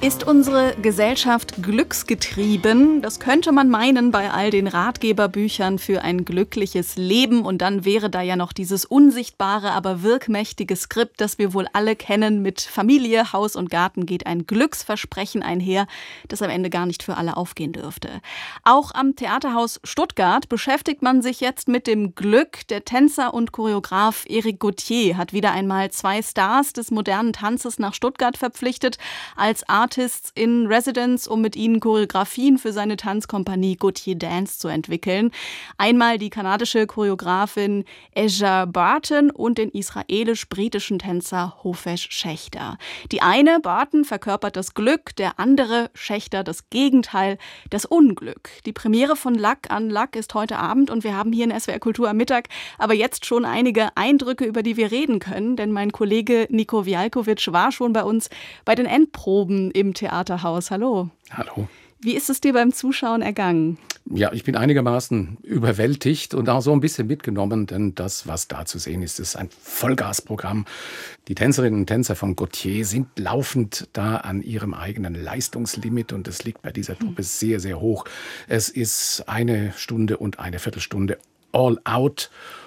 Ist unsere Gesellschaft glücksgetrieben? Das könnte man meinen bei all den Ratgeberbüchern für ein glückliches Leben. Und dann wäre da ja noch dieses unsichtbare, aber wirkmächtige Skript, das wir wohl alle kennen. Mit Familie, Haus und Garten geht ein Glücksversprechen einher, das am Ende gar nicht für alle aufgehen dürfte. Auch am Theaterhaus Stuttgart beschäftigt man sich jetzt mit dem Glück. Der Tänzer und Choreograf Eric Gauthier hat wieder einmal 2 Stars des modernen Tanzes nach Stuttgart verpflichtet als Artists in Residence, um mit ihnen Choreografien für seine Tanzkompanie Gauthier Dance zu entwickeln. Einmal die kanadische Choreografin Eja Barton und den israelisch-britischen Tänzer Hofesh Schechter. Die eine, Barton, verkörpert das Glück, der andere, Schechter, das Gegenteil, das Unglück. Die Premiere von Luck an Luck ist heute Abend und wir haben hier in SWR Kultur am Mittag aber jetzt schon einige Eindrücke, über die wir reden können, denn mein Kollege Nico Wialkovic war schon bei uns bei den Endproben im Theaterhaus. Hallo. Hallo. Wie ist es dir beim Zuschauen ergangen? Ja, ich bin einigermaßen überwältigt und auch so ein bisschen mitgenommen, denn das, was da zu sehen ist, ist ein Vollgasprogramm. Die Tänzerinnen und Tänzer von Gauthier sind laufend da an ihrem eigenen Leistungslimit und es liegt bei dieser Truppe sehr, sehr hoch. Es ist 1 Stunde und eine Viertelstunde all out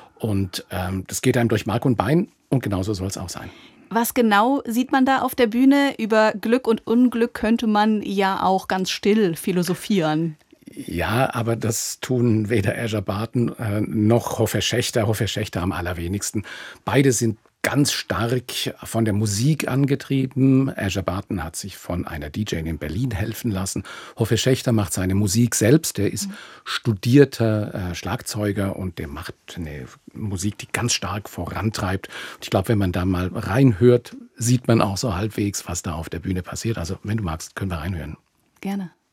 und das geht einem durch Mark und Bein und genauso soll es auch sein. Was genau sieht man da auf der Bühne? Über Glück und Unglück könnte man ja auch ganz still philosophieren. Ja, aber das tun weder Eja Barton noch Hofesh Schechter. Hofesh Schechter am allerwenigsten. Beide sind ganz stark von der Musik angetrieben. Eja Barton hat sich von einer DJ in Berlin helfen lassen. Hofesh Schechter macht seine Musik selbst. Der ist studierter Schlagzeuger und der macht eine Musik, die ganz stark vorantreibt. Und ich glaube, wenn man da mal reinhört, sieht man auch so halbwegs, was da auf der Bühne passiert. Also wenn du magst, können wir reinhören. Gerne.